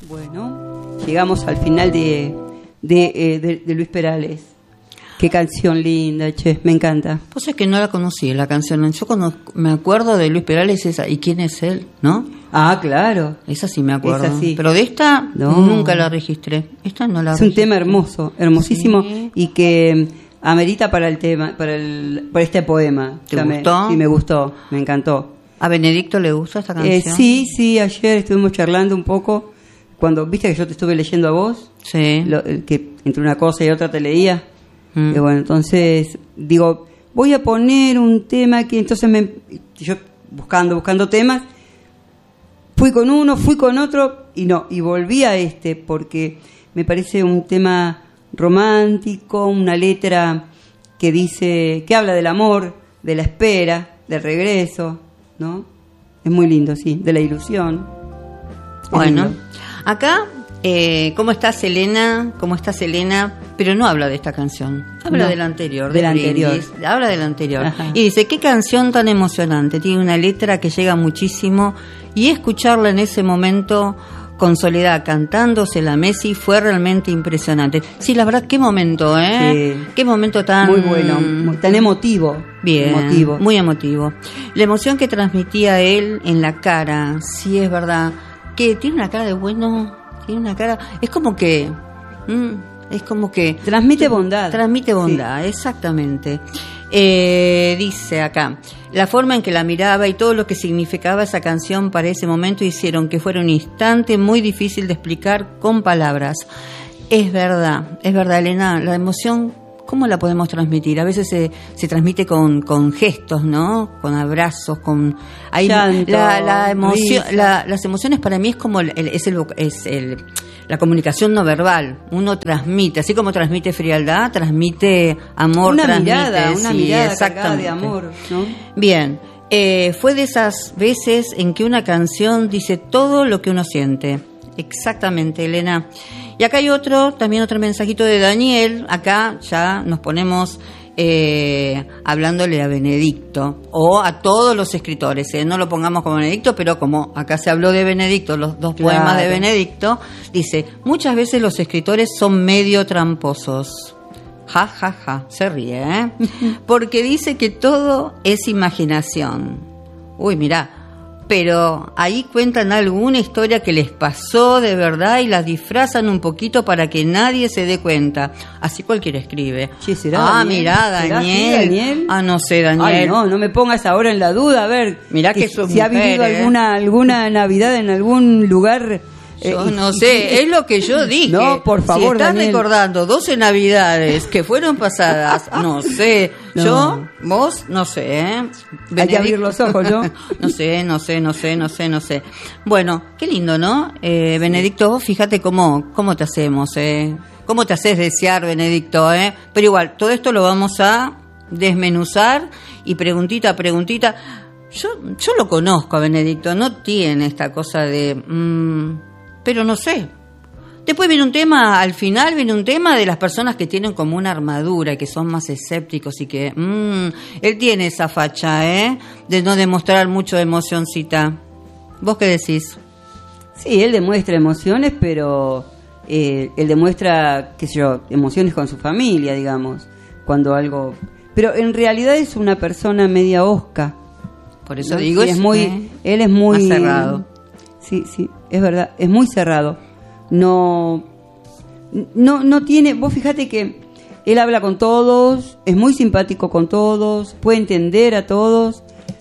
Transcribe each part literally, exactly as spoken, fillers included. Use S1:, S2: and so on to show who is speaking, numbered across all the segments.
S1: Bueno, llegamos al final de, de, eh, de, de Luis Perales. Qué canción linda, che, me encanta.
S2: Pues es que no la conocí, la canción. Yo conozco, me acuerdo de Luis Perales, esa, ¿y quién es él? ¿No?
S1: Ah, claro.
S2: Esa sí me acuerdo.
S1: Esa sí.
S2: Pero de esta
S1: no.
S2: nunca la registré. Esta no la
S1: Es
S2: registré.
S1: un tema hermoso, hermosísimo,
S2: sí.
S1: Y que amerita para el tema, para el, para este poema.
S2: ¿Te
S1: ya
S2: gustó?
S1: Me, sí, me gustó, me encantó.
S2: ¿A Benedicto le gusta esta canción?
S1: Eh, sí, sí, ayer estuvimos charlando un poco, cuando viste que yo te estuve leyendo a vos,
S2: Sí.
S1: lo, que entre una cosa y otra te leía.
S2: Mm.
S1: Y bueno, entonces digo, voy a poner un tema que entonces me, yo buscando, buscando temas, fui con uno, fui con otro y no, y volví a este porque me parece un tema romántico, una letra que dice, que habla del amor, de la espera, del regreso, ¿no? Es muy lindo, sí, de la ilusión. Es
S2: Bueno,
S1: lindo.
S2: acá, eh, ¿cómo está Selena? ¿Cómo está Selena? Pero no habla de esta canción, habla
S1: No,
S2: de la anterior.
S1: de la
S2: Brindis.
S1: anterior.
S2: Habla de la anterior.
S1: Ajá.
S2: Y dice, qué canción tan emocionante, tiene una letra que llega muchísimo y escucharla en ese momento con Soledad cantándose la Messi fue realmente impresionante. Sí, la verdad, qué momento, ¿eh?
S1: Sí.
S2: Qué momento tan...
S1: Muy bueno, muy- tan emotivo.
S2: Bien,
S1: Emotivo.
S2: muy emotivo. La emoción que transmitía él en la cara, sí es verdad, que tiene una cara de bueno, tiene una cara, es como que, mm, es como que
S1: Transmite bondad.
S2: transmite bondad, exactamente. Eh, dice acá, la forma en que la miraba y todo lo que significaba esa canción para ese momento hicieron que fuera un instante muy difícil de explicar con palabras. Es verdad, es verdad, Elena, la emoción, ¿cómo la podemos transmitir? A veces se, se transmite con, con gestos, ¿no? Con abrazos, con... Hay,
S1: Llanto,
S2: la, la emoción,
S1: risa.
S2: la- las emociones para mí es como el, el- es, el, voc- es el, la comunicación no verbal. Uno transmite, así como transmite frialdad, transmite amor,
S1: Una
S2: transmite,
S1: mirada, una
S2: sí,
S1: mirada cargada de
S2: exactamente.
S1: amor, ¿no?
S2: Bien, eh, fue de esas veces en que una canción dice todo lo que uno siente. Exactamente, Elena. Y acá hay otro, también otro mensajito de Daniel. Acá ya nos ponemos eh, hablándole a Benedicto o a todos los escritores. ¿eh? No lo pongamos como Benedicto, pero como acá se habló de Benedicto, los dos
S1: Claro.
S2: poemas de Benedicto, dice, muchas veces los escritores son medio tramposos. Ja, ja, ja, se ríe, ¿eh? Porque dice que todo es imaginación. Uy, mirá, pero ahí cuentan alguna historia que les pasó de verdad y las disfrazan un poquito para que nadie se dé cuenta. Así cualquiera escribe.
S1: Sí, ¿será
S2: ah,
S1: Daniel?
S2: mirá,
S1: ¿Será así,
S2: Daniel.
S1: Daniel?
S2: Ah, no sé, Daniel.
S1: Ay, no, no me pongas ahora en la duda, a ver.
S2: Mirá que sos
S1: si ha
S2: mujer,
S1: vivido
S2: ¿eh?
S1: alguna alguna Navidad en algún lugar.
S2: Yo
S1: eh,
S2: no
S1: y-
S2: sé,
S1: y-
S2: es lo que yo dije.
S1: No, por favor,
S2: si estás
S1: Daniel.
S2: recordando doce Navidades que fueron pasadas, no sé.
S1: No.
S2: Yo, vos, no sé, ¿eh?
S1: Hay que abrir los ojos, ¿no?
S2: no sé, no sé, no sé, no sé, no sé. Bueno, qué lindo, ¿no? Eh, Benedicto, vos fíjate cómo, cómo te hacemos, ¿eh? Cómo te haces desear, Benedicto, ¿eh? Pero igual, todo esto lo vamos a desmenuzar y preguntita a preguntita. Yo, yo lo conozco a Benedicto, no tiene esta cosa de... mmm, pero no sé. Después viene un tema, al final viene un tema de las personas que tienen como una armadura, que son más escépticos y que... Mmm, él tiene esa facha, ¿eh? De no demostrar mucho emocioncita. ¿Vos qué decís?
S1: Sí, él demuestra emociones, pero eh, él demuestra, qué sé yo, emociones con su familia, digamos, cuando algo... Pero en realidad es una persona media osca.
S2: Por eso
S1: ¿no?
S2: digo,
S1: Sí, es muy,
S2: eh,
S1: él es muy
S2: más cerrado.
S1: Sí, sí, es verdad, es muy cerrado. No, no, no tiene. Vos fíjate que él habla con todos, es muy simpático con todos, puede entender a todos,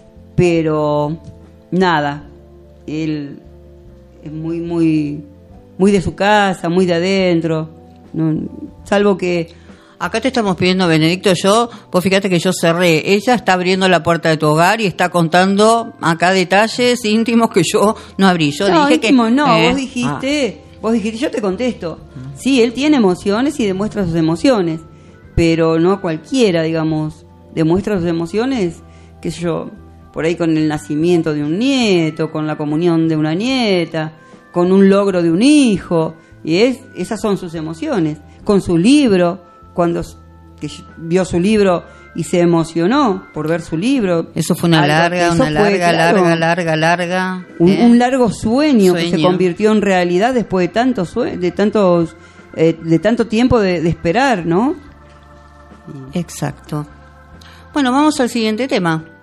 S1: pero nada. Él es muy, muy, muy de su casa, muy de adentro. No, salvo que
S2: Acá te estamos pidiendo, Benedicto, yo, vos fíjate que yo cerré, ella está abriendo la puerta de tu hogar y está contando acá detalles íntimos que yo no abrí. Yo
S1: no,
S2: dije
S1: íntimo,
S2: que...
S1: no,
S2: eh,
S1: vos dijiste, vos dijiste, yo te contesto. Sí, él tiene emociones y demuestra sus emociones, pero no cualquiera, digamos, demuestra sus emociones, qué sé yo, por ahí con el nacimiento de un nieto, con la comunión de una nieta, con un logro de un hijo, y es, esas son sus emociones. Con su libro, cuando que vio su libro y se emocionó por ver su libro.
S2: Eso fue una
S1: Algo,
S2: larga,
S1: eso
S2: una
S1: fue,
S2: larga,
S1: claro,
S2: larga, larga, larga.
S1: un,
S2: ¿eh?
S1: un largo sueño,
S2: Sueño.
S1: que se convirtió en realidad después de tantos sue- de tantos eh, de tanto tiempo de, de esperar, ¿no?
S2: Exacto. Bueno, vamos al siguiente tema.